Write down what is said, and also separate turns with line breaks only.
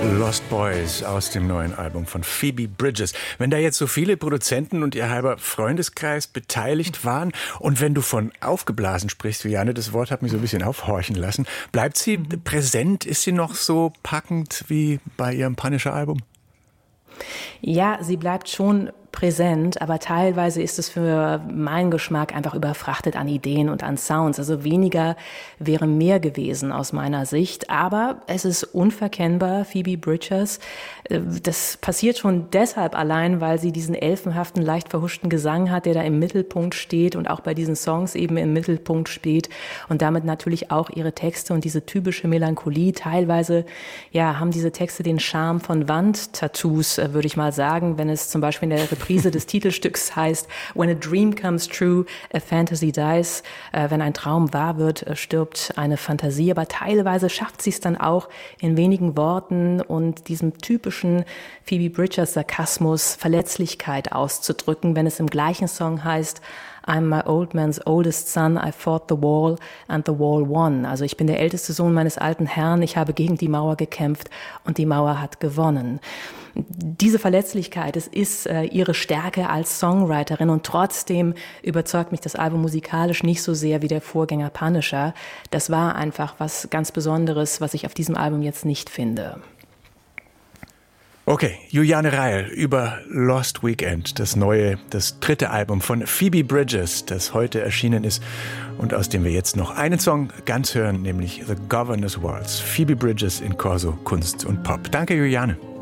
Lost Boys aus dem neuen Album von Phoebe Bridgers. Wenn da jetzt so viele Produzenten und ihr halber Freundeskreis beteiligt waren und wenn du von aufgeblasen sprichst, Juliane, das Wort hat mich so ein bisschen aufhorchen lassen, bleibt sie präsent? Ist sie noch so packend wie bei ihrem Punisher-Album?
Ja, sie bleibt schon präsent, aber teilweise ist es für meinen Geschmack einfach überfrachtet an Ideen und an Sounds. Also weniger wäre mehr gewesen aus meiner Sicht, aber es ist unverkennbar, Phoebe Bridgers. Das passiert schon deshalb allein, weil sie diesen elfenhaften, leicht verhuschten Gesang hat, der da im Mittelpunkt steht und auch bei diesen Songs eben im Mittelpunkt steht und damit natürlich auch ihre Texte und diese typische Melancholie. Teilweise, ja, haben diese Texte den Charme von Wandtattoos, würde ich mal sagen, wenn es zum Beispiel in der Reprise des Titelstücks heißt, When a dream comes true, a fantasy dies. Wenn ein Traum wahr wird, stirbt eine Fantasie. Aber teilweise schafft sie es dann auch in wenigen Worten und diesem typischen Phoebe Bridgers Sarkasmus, Verletzlichkeit auszudrücken, wenn es im gleichen Song heißt, I'm my old man's oldest son, I fought the wall and the wall won. Also ich bin der älteste Sohn meines alten Herrn, ich habe gegen die Mauer gekämpft und die Mauer hat gewonnen. Diese Verletzlichkeit, es ist ihre Stärke als Songwriterin und trotzdem überzeugt mich das Album musikalisch nicht so sehr wie der Vorgänger Punisher. Das war einfach was ganz Besonderes, was ich auf diesem Album jetzt nicht finde.
Okay, Juliane Reil über Lost Weekend, das dritte Album von Phoebe Bridgers, das heute erschienen ist und aus dem wir jetzt noch einen Song ganz hören, nämlich The Governor's Waltz. Phoebe Bridgers in Corso Kunst und Pop. Danke, Juliane.